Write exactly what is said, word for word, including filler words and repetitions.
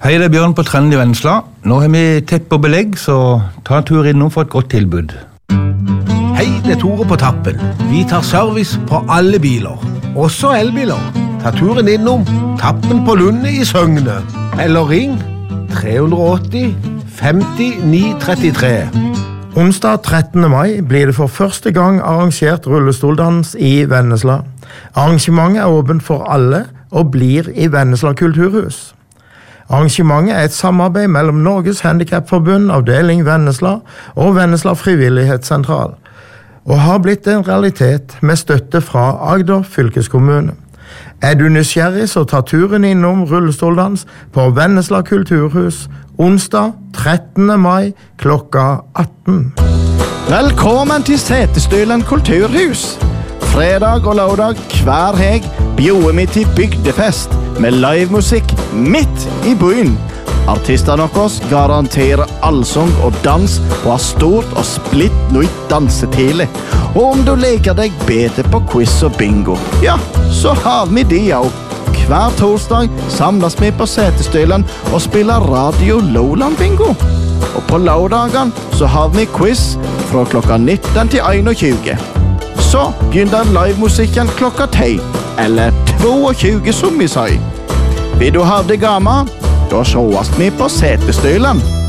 Hei, det er Bjørn på Trend i Vennesla. Nå har vi teppe og belegg, så ta en tur innom for et godt tilbud. Hei, det er Tore på Tappen. Vi tar service på alle biler, også elbiler. Ta turen innom Tappen på Lunde i Søgne. Eller ring tre åtti femti ni trettitre. Onsdag trettende mai blir det for første gang arrangert rullestoldans i Vennesla. Arrangementet er åpent for alle og blir i Vennesla kulturhus. Arrangementet er et samarbeid mellom Norges Handicapforbund, avdeling Vennesla og Vennesla Frivillighetssentral, og har blitt en realitet med støtte fra Agder fylkeskommune. Er du nysgjerrig, så ta turen innom rullestoldans på Vennesla kulturhus onsdag trettende mai klokka atten. Velkommen til Setesdølen kulturhus. Fredag og lørdag hver heg bjoer vi til bygdefest med livemusikk midt i byen. Artistene våre garanterer allsang og dans og har stort og splitt nytt dansetile. Og om du leker deg bedre på quiz og bingo, ja, så har vi de også. Hver torsdag samles vi på Setesdølen og spiller Radio Lowland Bingo. Og på lørdagen så har vi quiz fra klokka nitten til einogtjue. Så begynner livemusikken klokka ti, eller tjueto som vi sier. Vil du ha det gammel? Da sjåast vi på Setesdølen.